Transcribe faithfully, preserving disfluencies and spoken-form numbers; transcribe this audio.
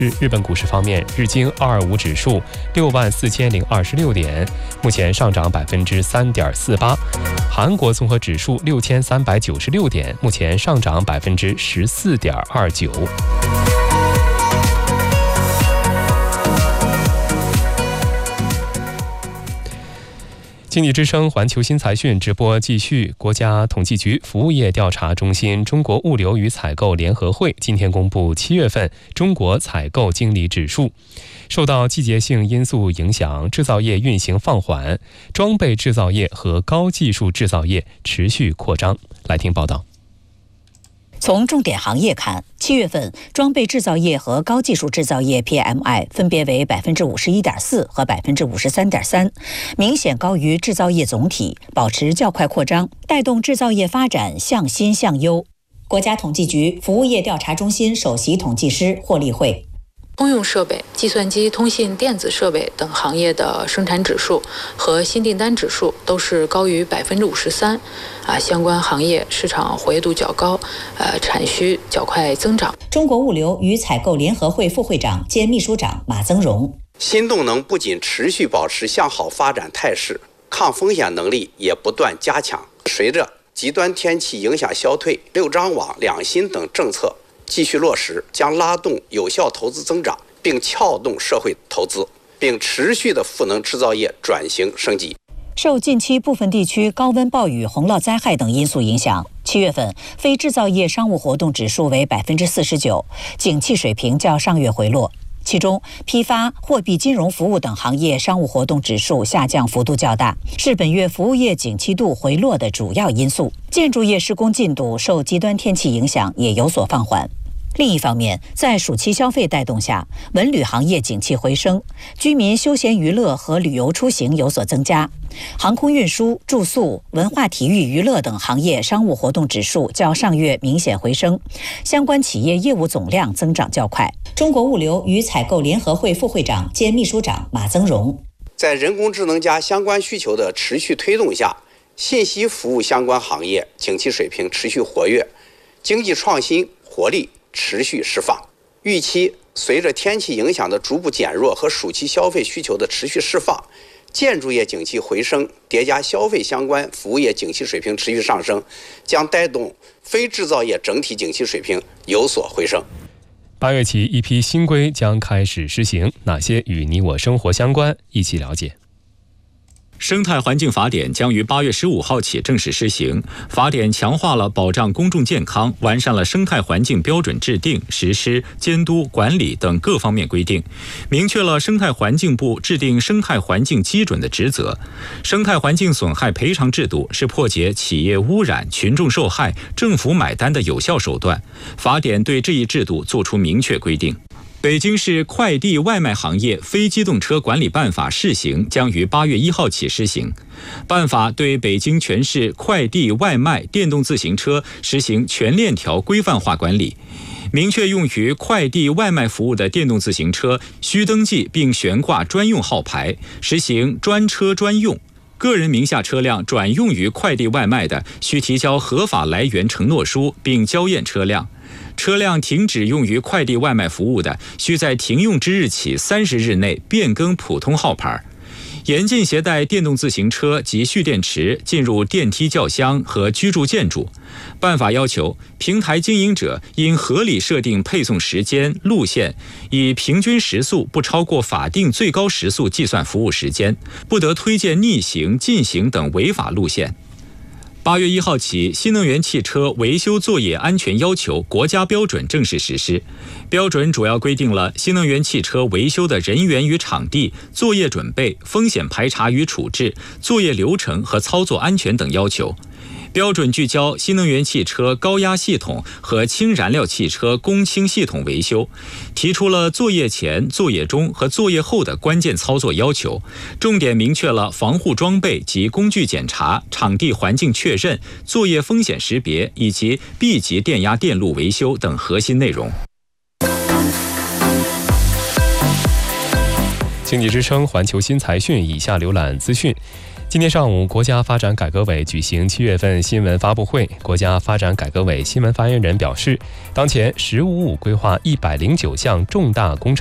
日日本股市方面，日经二二五指数六万四千零二十六点，目前上涨百分之三点四八；韩国综合指数六千三百九十六点，目前上涨百分之十四点二九。经济之声环球新财讯直播继续。国家统计局服务业调查中心中国物流与采购联合会今天公布七月份中国采购经理指数，受到季节性因素影响，制造业运行放缓，装备制造业和高技术制造业持续扩张。来听报道。 从重点行业看，七月份装备制造业和高技术制造业 P M I 分别为百分之五十一点四和百分之五十三点三，明显高于制造业总体，保持较快扩张，带动制造业发展向新向优。国家统计局服务业调查中心首席统计师霍立慧。 通用设备、计算机、通信、电子设备等行业的生产指数和新订单指数都是高于百分之五十三，啊，相关行业市场活跃度较高，呃，产需较快增长。 中国物流与采购联合会副会长兼秘书长马增荣： 新动能不仅持续保持向好发展态势，抗风险能力也不断加强。随着极端天气影响消退、六张网、两新等政策继续落实，将拉动有效投资增长，并撬动社会投资，并持续的赋能制造业转型升级。 受近期部分地区高温暴雨、洪涝灾害等因素影响，七月份非制造业商务活动指数为百分之四十九，景气水平较上月回落。其中，批发、货币金融服务等行业商务活动指数下降幅度较大，是本月服务业景气度回落的主要因素。建筑业施工进度受极端天气影响，也有所放缓。另一方面，在暑期消费带动下，文旅行业景气回升，居民休闲娱乐和旅游出行有所增加。航空运输、住宿、文化体育娱乐等行业商务活动指数较上月明显回升，相关企业业务总量增长较快。中国物流与采购联合会副会长兼秘书长马增荣： 在人工智能加相关需求的持续推动下，信息服务相关行业景气水平持续活跃，经济创新活力持续释放。预期随着天气影响的逐步减弱和暑期消费需求的持续释放，建筑业景气回升，叠加消费相关服务业景气水平持续上升，将带动非制造业整体景气水平有所回升。 八月起，一批新规将开始施行，哪些与你我生活相关？一起了解。 生态环境法典将于八月十五号起正式施行。法典强化了保障公众健康，完善了生态环境标准制定、实施、监督、管理等各方面规定，明确了生态环境部制定生态环境基准的职责。生态环境损害赔偿制度是破解企业污染、群众受害、政府买单的有效手段。法典对这一制度作出明确规定。北京市快递外卖行业非机动车管理办法试行将于八月一号起施行。办法对北京全市快递外卖电动自行车实行全链条规范化管理，明确用于快递外卖服务的电动自行车需登记并悬挂专用号牌，实行专车专用。个人名下车辆转用于快递外卖的，需提交合法来源承诺书并交验车辆。车辆停止用于快递外卖服务的，需在停用之日起三十日内变更普通号牌。严禁携带电动自行车及蓄电池进入电梯轿厢和居住建筑。办法要求，平台经营者应合理设定配送时间、路线，以平均时速不超过法定最高时速计算服务时间，不得推荐逆行、禁行等违法路线。八月一号起，新能源汽车维修作业安全要求国家标准正式实施。标准主要规定了新能源汽车维修的人员与场地、作业准备、风险排查与处置、作业流程和操作安全等要求。标准聚焦新能源汽车高压系统和氢燃料汽车供氢系统维修，提出了作业前、作业中和作业后的关键操作要求，重点明确了防护装备及工具检查、场地环境确认、作业风险识别以及 B 级电压电路维修等核心内容。 经济之声环球新财讯，以下浏览资讯。 今天上午，国家发展改革委举行七月份新闻发布会。国家发展改革委新闻发言人表示，当前“十五五”规划一百零九项重大工程